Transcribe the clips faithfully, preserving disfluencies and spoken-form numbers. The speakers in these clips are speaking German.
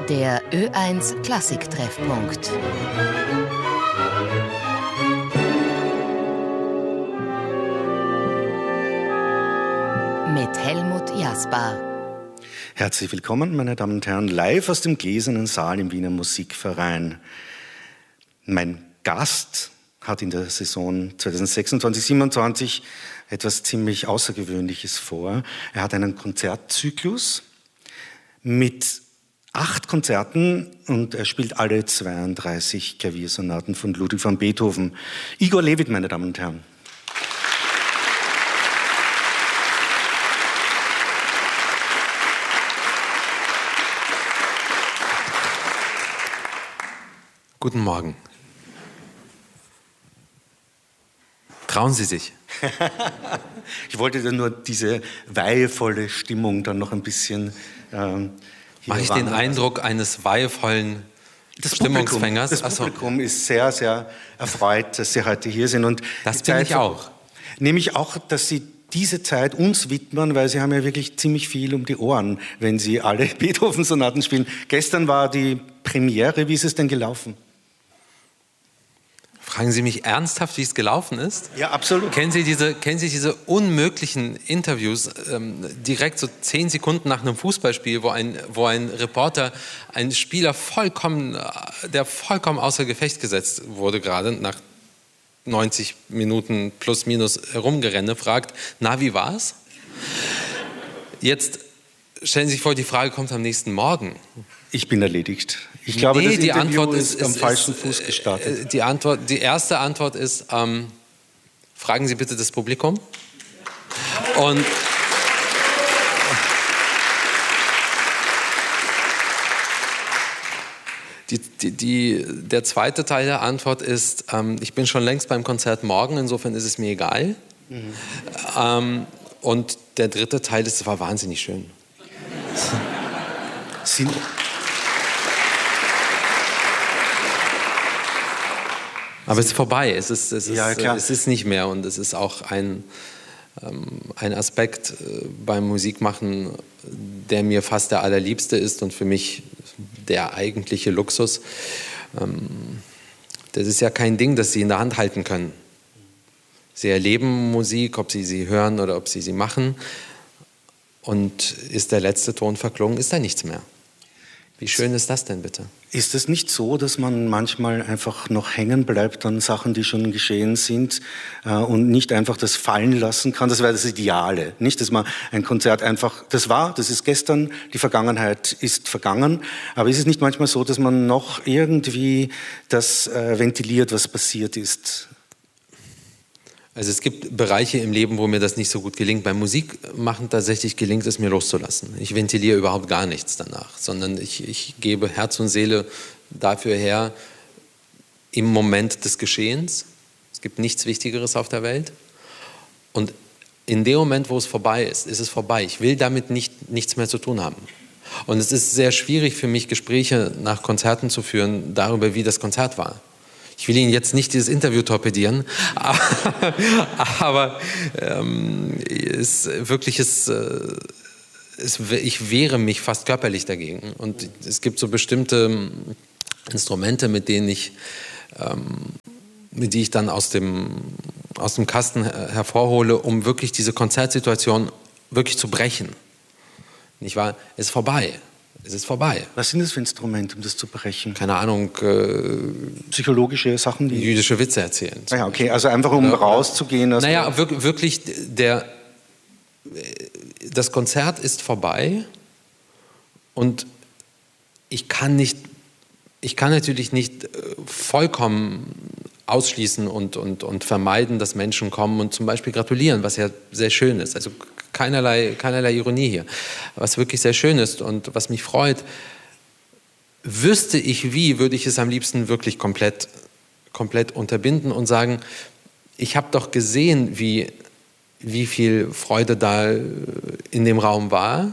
Der Ö eins Klassik-Treffpunkt. Mit Helmut Jasper. Herzlich willkommen, meine Damen und Herren, live aus dem Gläsernen Saal im Wiener Musikverein. Mein Gast hat in der Saison zweitausendsechsundzwanzig siebenundzwanzig etwas ziemlich Außergewöhnliches vor. Er hat einen Konzertzyklus mit acht Konzerten und er spielt alle zweiunddreißig Klaviersonaten von Ludwig van Beethoven. Igor Levit, meine Damen und Herren. Guten Morgen. Trauen Sie sich? Ich wollte dann nur diese weihevolle Stimmung dann noch ein bisschen... Ähm, Mache ich den Eindruck eines weihevollen das Stimmungsfängers? Publikum, das Publikum ist sehr, sehr erfreut, dass Sie heute hier sind. Und das bin ich auch. Nämlich auch, dass Sie diese Zeit uns widmen, weil Sie haben ja wirklich ziemlich viel um die Ohren, wenn Sie alle Beethoven-Sonaten spielen. Gestern war die Premiere. Wie ist es denn gelaufen? Fragen Sie mich ernsthaft, wie es gelaufen ist? Ja, absolut. Kennen Sie diese, kennen Sie diese unmöglichen Interviews, ähm, direkt so zehn Sekunden nach einem Fußballspiel, wo ein, wo ein Reporter, ein Spieler vollkommen, der vollkommen außer Gefecht gesetzt wurde gerade, nach neunzig Minuten plus minus Herumgerenne, fragt, na, wie war's? Jetzt stellen Sie sich vor, die Frage kommt am nächsten Morgen. Ich bin erledigt. Ich glaube, nee, das die Interview Antwort ist, ist am ist, falschen ist, Fuß gestartet. Die, Antwort, die erste Antwort ist, ähm, fragen Sie bitte das Publikum. Und die, die, die, der zweite Teil der Antwort ist, ähm, ich bin schon längst beim Konzert morgen, insofern ist es mir egal. Mhm. Ähm, und der dritte Teil ist, es war wahnsinnig schön. Sie Aber es ist vorbei, es ist, es, ist, ja, klar. es ist nicht mehr und es ist auch ein, ähm, ein Aspekt äh, beim Musikmachen, der mir fast der allerliebste ist und für mich der eigentliche Luxus. Ähm, das ist ja kein Ding, das Sie in der Hand halten können. Sie erleben Musik, ob Sie sie hören oder ob Sie sie machen, und ist der letzte Ton verklungen, ist da nichts mehr. Wie schön ist das denn bitte? Ist es nicht so, dass man manchmal einfach noch hängen bleibt an Sachen, die schon geschehen sind äh, und nicht einfach das fallen lassen kann? Das wäre das Ideale, nicht? Dass man ein Konzert einfach, das war, das ist gestern, die Vergangenheit ist vergangen. Aber ist es nicht manchmal so, dass man noch irgendwie das äh, ventiliert, was passiert ist? Also es gibt Bereiche im Leben, wo mir das nicht so gut gelingt. Beim Musikmachen tatsächlich gelingt es mir loszulassen. Ich ventiliere überhaupt gar nichts danach, sondern ich, ich gebe Herz und Seele dafür her im Moment des Geschehens. Es gibt nichts Wichtigeres auf der Welt. Und in dem Moment, wo es vorbei ist, ist es vorbei. Ich will damit nicht, nichts mehr zu tun haben. Und es ist sehr schwierig für mich, Gespräche nach Konzerten zu führen darüber, wie das Konzert war. Ich will Ihnen jetzt nicht dieses Interview torpedieren, aber, aber ähm, es, wirklich ist, äh, es, ich wehre mich fast körperlich dagegen. Und es gibt so bestimmte Instrumente, mit denen ich, ähm, mit die ich dann aus dem, aus dem Kasten her hervorhole, um wirklich diese Konzertsituation wirklich zu brechen. Nicht wahr? Es ist vorbei. Es ist vorbei. Was sind das für Instrumente, um das zu brechen? Keine Ahnung. Äh, Psychologische Sachen, die... Jüdische Witze erzählen. Ah ja, okay, also einfach um ja, rauszugehen. Also naja, wirklich, wirklich der, das Konzert ist vorbei und ich kann nicht, ich kann natürlich nicht vollkommen ausschließen und, und, und vermeiden, dass Menschen kommen und zum Beispiel gratulieren, was ja sehr schön ist. Also keinerlei, keinerlei Ironie hier. Was wirklich sehr schön ist und was mich freut, wüsste ich wie, würde ich es am liebsten wirklich komplett, komplett unterbinden und sagen, ich habe doch gesehen, wie, wie viel Freude da in dem Raum war.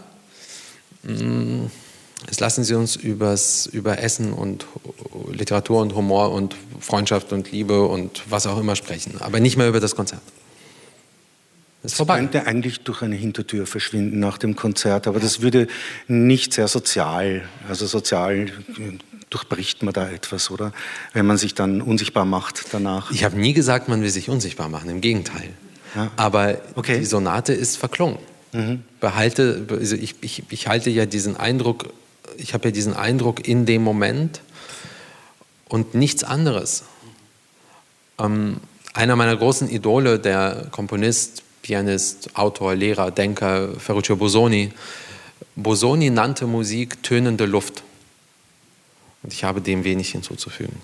Jetzt lassen Sie uns übers, über Essen und Literatur und Humor und Freundschaft und Liebe und was auch immer sprechen, aber nicht mehr über das Konzert. ist vorbei. Es könnte eigentlich durch eine Hintertür verschwinden nach dem Konzert, aber das würde nicht sehr sozial, also sozial durchbricht man da etwas, oder? Wenn man sich dann unsichtbar macht danach. Ich habe nie gesagt, man will sich unsichtbar machen, im Gegenteil. Ja. Aber okay. Die Sonate ist verklungen. Mhm. Behalte, also ich, ich, ich halte ja diesen Eindruck, ich habe ja diesen Eindruck in dem Moment und nichts anderes. Ähm, einer meiner großen Idole, der Komponist, Pianist, Autor, Lehrer, Denker, Ferruccio Busoni. Busoni nannte Musik tönende Luft. Und ich habe dem wenig hinzuzufügen.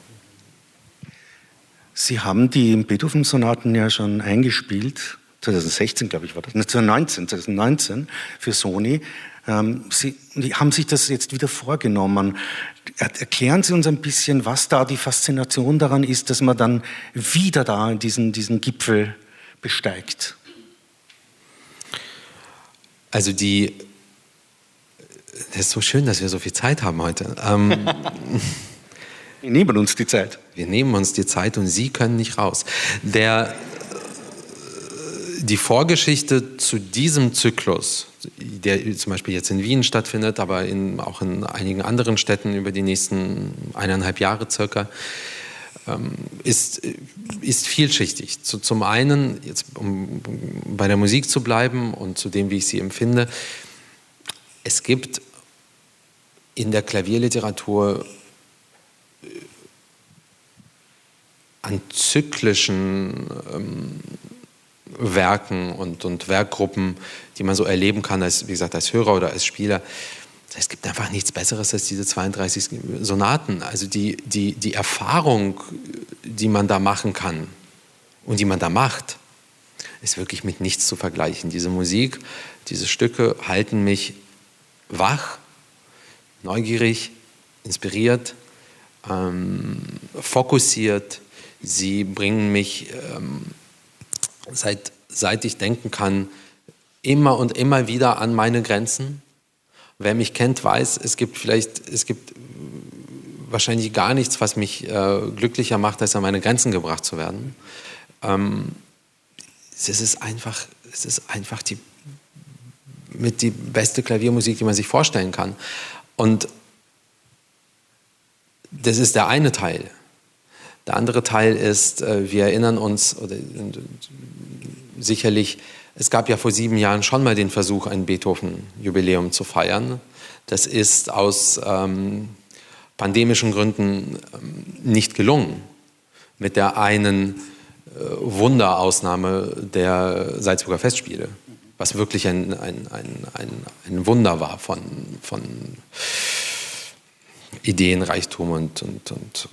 Sie haben die Beethoven-Sonaten ja schon eingespielt, zwanzig sechzehn, glaube ich, war das, zwanzig neunzehn, zwanzig neunzehn für Sony. Sie haben sich das jetzt wieder vorgenommen. Erklären Sie uns ein bisschen, was da die Faszination daran ist, dass man dann wieder da diesen, diesen Gipfel besteigt. Also die, das ist so schön, dass wir so viel Zeit haben heute. Ähm, wir nehmen uns die Zeit. Wir nehmen uns die Zeit und Sie können nicht raus. Der, die Vorgeschichte zu diesem Zyklus, der zum Beispiel jetzt in Wien stattfindet, aber in, auch in einigen anderen Städten über die nächsten eineinhalb Jahre circa, Ist, ist vielschichtig. Zu, zum einen, jetzt, um bei der Musik zu bleiben und zu dem, wie ich sie empfinde, es gibt in der Klavierliteratur an zyklischen ähm, Werken und, und Werkgruppen, die man so erleben kann, als, wie gesagt, als Hörer oder als Spieler. Es gibt einfach nichts Besseres als diese zweiunddreißig Sonaten. Also die, die, die Erfahrung, die man da machen kann und die man da macht, ist wirklich mit nichts zu vergleichen. Diese Musik, diese Stücke halten mich wach, neugierig, inspiriert, ähm, fokussiert. Sie bringen mich, ähm, seit, seit ich denken kann, immer und immer wieder an meine Grenzen. Wer mich kennt, weiß, es gibt vielleicht, es gibt wahrscheinlich gar nichts, was mich äh, glücklicher macht, als an meine Grenzen gebracht zu werden. Ähm, es ist einfach, es ist einfach die, mit die beste Klaviermusik, die man sich vorstellen kann. Und das ist der eine Teil. Der andere Teil ist, äh, wir erinnern uns, oder äh, sicherlich, es gab ja vor sieben Jahren schon mal den Versuch, ein Beethoven-Jubiläum zu feiern. Das ist aus ähm, pandemischen Gründen ähm, nicht gelungen. Mit der einen äh, Wunderausnahme der Salzburger Festspiele, was wirklich ein, ein, ein, ein, ein Wunder war von, von Ideenreichtum und, und, und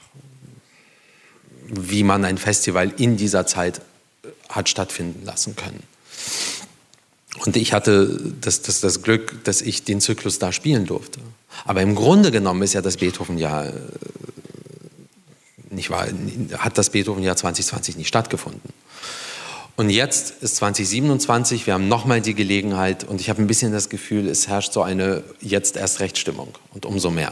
wie man ein Festival in dieser Zeit hat stattfinden lassen können. Und ich hatte das, das, das Glück, dass ich den Zyklus da spielen durfte. Aber im Grunde genommen ist ja das Beethoven-Jahr nicht wahr, hat das Beethoven-Jahr zwanzig zwanzig nicht stattgefunden. Und jetzt ist zwanzig siebenundzwanzig, wir haben nochmal die Gelegenheit und ich habe ein bisschen das Gefühl, es herrscht so eine jetzt erst Rechtsstimmung und umso mehr.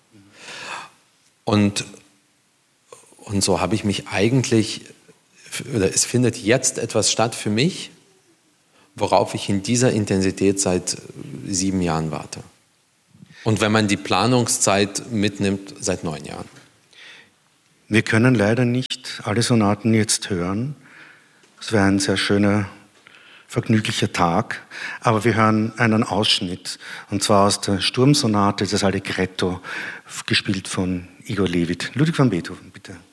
Und, und so habe ich mich eigentlich, oder es findet jetzt etwas statt für mich, worauf ich in dieser Intensität seit sieben Jahren warte. Und wenn man die Planungszeit mitnimmt, seit neun Jahren. Wir können leider nicht alle Sonaten jetzt hören. Es wäre ein sehr schöner, vergnüglicher Tag. Aber wir hören einen Ausschnitt, und zwar aus der Sturmsonate, das Allegretto, gespielt von Igor Levit. Ludwig van Beethoven, bitte.